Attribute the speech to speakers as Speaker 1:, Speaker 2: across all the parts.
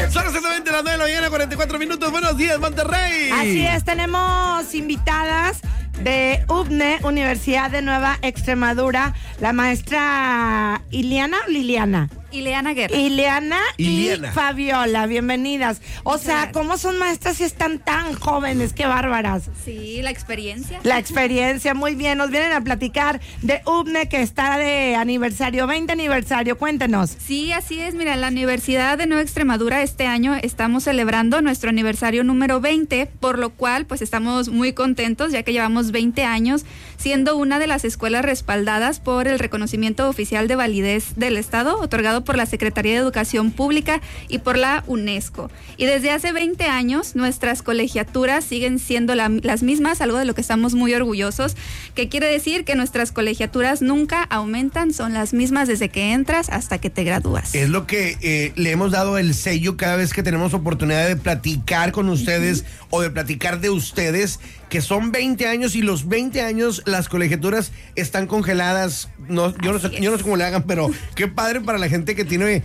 Speaker 1: Son exactamente las 9 de la mañana, 44 minutos. Buenos días, Monterrey.
Speaker 2: Así es, tenemos invitadas de UBNE, Universidad de Nueva Extremadura, la maestra Ileana o Liliana.
Speaker 3: Ileana Guerra.
Speaker 2: Ileana y
Speaker 1: Ileana.
Speaker 2: Fabiola, bienvenidas. O sea, ¿cómo son maestras si están tan jóvenes? ¡Qué bárbaras!
Speaker 3: Sí, la experiencia.
Speaker 2: La experiencia, muy bien. Nos vienen a platicar de UBNE, que está de aniversario, 20 aniversario. Cuéntenos.
Speaker 3: Sí, así es. Mira, la Universidad de Nueva Extremadura este año estamos celebrando nuestro aniversario número 20, por lo cual pues estamos muy contentos ya que llevamos 20 años siendo una de las escuelas respaldadas por el reconocimiento oficial de validez del Estado, otorgado por la Secretaría de Educación Pública y por la UNESCO. Y desde hace 20 años nuestras colegiaturas siguen siendo las mismas, algo de lo que estamos muy orgullosos, que quiere decir que nuestras colegiaturas nunca aumentan, son las mismas desde que entras hasta que te gradúas.
Speaker 1: Es lo que le hemos dado el sello cada vez que tenemos oportunidad de platicar con ustedes o de platicar de ustedes, que son 20 años y los 20 años las colegiaturas están congeladas. No, yo no sé cómo le hagan, pero qué padre para la gente que tiene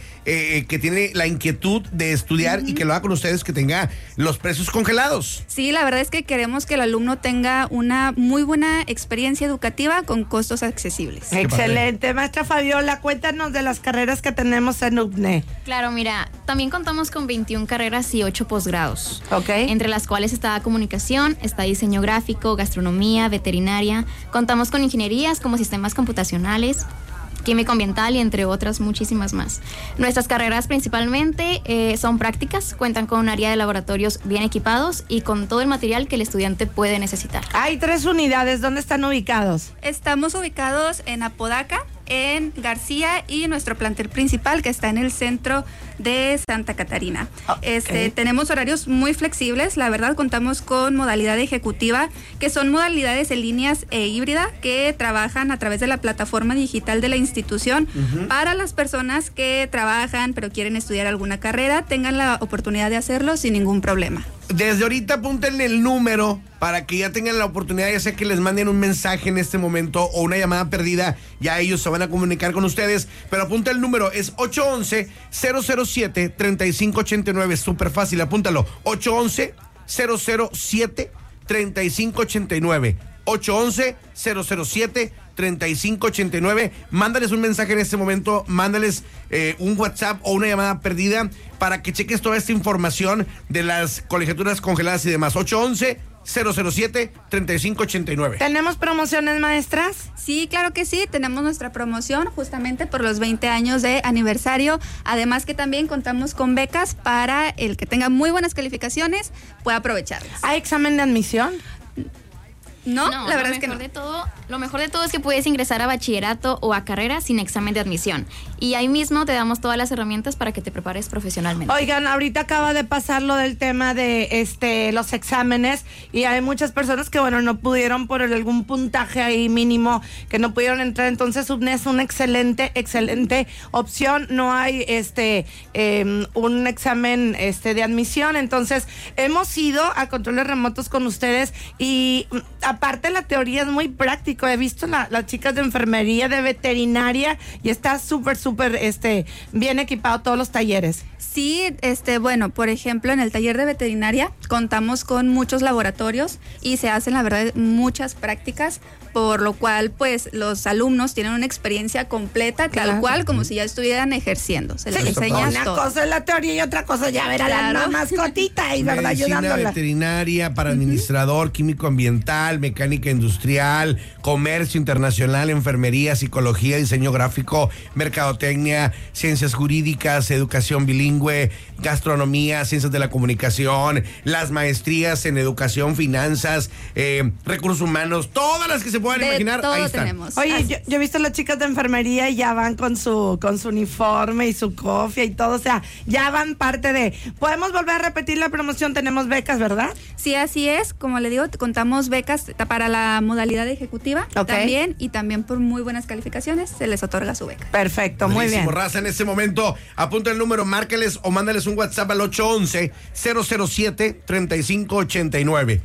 Speaker 1: la inquietud de estudiar y que lo haga con ustedes, que tenga los precios congelados.
Speaker 3: Sí, la verdad es que queremos que el alumno tenga una muy buena experiencia educativa con costos accesibles.
Speaker 2: Excelente. Maestra Fabiola, cuéntanos de las carreras que tenemos en UBNE.
Speaker 4: Claro, mira, también contamos con 21 carreras y 8 posgrados.
Speaker 2: Ok.
Speaker 4: Entre las cuales está comunicación, está diseño gráfico, gastronomía, veterinaria. Contamos con ingenierías como sistemas computacionales, químico ambiental y entre otras muchísimas más. Nuestras carreras principalmente son prácticas, cuentan con un área de laboratorios bien equipados y con todo el material que el estudiante puede necesitar.
Speaker 2: Hay 3 unidades, ¿dónde están ubicados?
Speaker 3: Estamos ubicados en Apodaca, en García y nuestro plantel principal que está en el centro de Santa Catarina.
Speaker 2: Okay.
Speaker 3: Tenemos horarios muy flexibles, la verdad contamos con modalidad ejecutiva, que son modalidades en líneas e híbrida que trabajan a través de la plataforma digital de la institución para las personas que trabajan pero quieren estudiar alguna carrera, tengan la oportunidad de hacerlo sin ningún problema.
Speaker 1: Desde ahorita apúntenle el número para que ya tengan la oportunidad, ya sea que les manden un mensaje en este momento o una llamada perdida, ya ellos se van a comunicar con ustedes, pero apunta el número, es 811-007-3589, súper fácil, apúntalo, 811-007-3589, 811-007-3589, mándales un mensaje en este momento, mándales un WhatsApp o una llamada perdida para que cheques toda esta información de las colegiaturas congeladas y demás. 811-007-3589.
Speaker 2: ¿Tenemos promociones, maestras?
Speaker 3: Sí, claro que sí, tenemos nuestra promoción justamente por los 20 años de aniversario, además que también contamos con becas para el que tenga muy buenas calificaciones, pueda aprovecharlas.
Speaker 2: ¿Hay examen de admisión?
Speaker 3: No, la verdad es que no.
Speaker 4: Lo mejor de todo es que puedes ingresar a bachillerato o a carrera sin examen de admisión. Y ahí mismo te damos todas las herramientas para que te prepares profesionalmente.
Speaker 2: Oigan, ahorita acaba de pasar lo del tema de los exámenes y hay muchas personas que, bueno, no pudieron por algún puntaje ahí mínimo, que no pudieron entrar. Entonces, UBNE es una excelente opción. No hay un examen de admisión. Entonces, hemos ido a controles remotos con ustedes y aparte la teoría es muy práctico. He visto las chicas de enfermería, de veterinaria y está súper bien equipado todos los talleres.
Speaker 3: Sí, bueno, por ejemplo, en el taller de veterinaria contamos con muchos laboratorios y se hacen, la verdad, muchas prácticas, por lo cual, pues, los alumnos tienen una experiencia completa, tal cual, como si ya estuvieran ejerciendo. Se les enseña
Speaker 2: una
Speaker 3: todo.
Speaker 2: Cosa es la teoría y otra cosa ya ver a la mascotita y, ¿verdad?
Speaker 1: Medicina
Speaker 2: Ayudándola.
Speaker 1: veterinaria, para administrador, químico ambiental, mecánica industrial, comercio internacional, enfermería, psicología, diseño gráfico, mercadotecnia, ciencias jurídicas, educación bilingüe, gastronomía, ciencias de la comunicación, las maestrías en educación, finanzas, recursos humanos, todas las que se puedan imaginar,
Speaker 3: todo
Speaker 1: ahí están.
Speaker 3: tenemos.
Speaker 2: Oye, yo he visto a las chicas de enfermería y ya van con su uniforme y su cofia y todo, o sea, ya van parte de... ¿Podemos volver a repetir la promoción? Tenemos becas, ¿verdad?
Speaker 3: Sí, así es. Como le digo, contamos becas para la modalidad ejecutiva también, y también por muy buenas calificaciones se les otorga su beca.
Speaker 2: Perfecto, muy bien.
Speaker 1: Raza, en este momento, apunta el número, márcales o mándales un WhatsApp al 811-007-3589.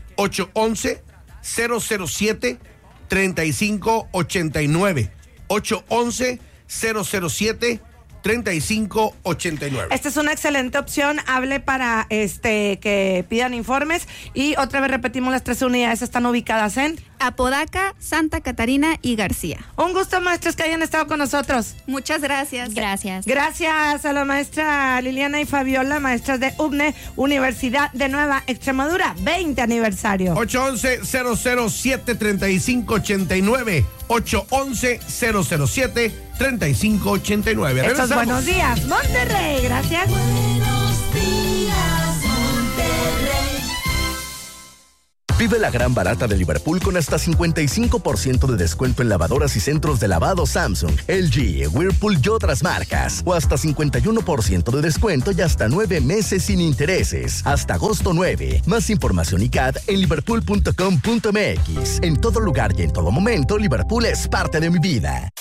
Speaker 1: 811-007-3589. 811-007-3589. 3589.
Speaker 2: Esta es una excelente opción. Hable para que pidan informes. Y otra vez repetimos, las 3 unidades están ubicadas en
Speaker 3: Apodaca, Santa Catarina y García.
Speaker 2: Un gusto, maestros, que hayan estado con nosotros.
Speaker 3: Muchas gracias.
Speaker 4: Gracias.
Speaker 2: Gracias a la maestra Liliana y Fabiola, maestras de UBNE, Universidad de Nueva Extremadura, 20 aniversario.
Speaker 1: 811-007-3589. 811-007-3589.
Speaker 2: Estos buenos días, Monterrey. Gracias.
Speaker 5: Buenos días, Monterrey.
Speaker 6: Vive la gran barata de Liverpool con hasta 55% de descuento en lavadoras y centros de lavado Samsung, LG, Whirlpool y otras marcas. O hasta 51% de descuento y hasta 9 meses sin intereses. Hasta agosto 9. Más información y CAD en liverpool.com.mx. En todo lugar y en todo momento, Liverpool es parte de mi vida.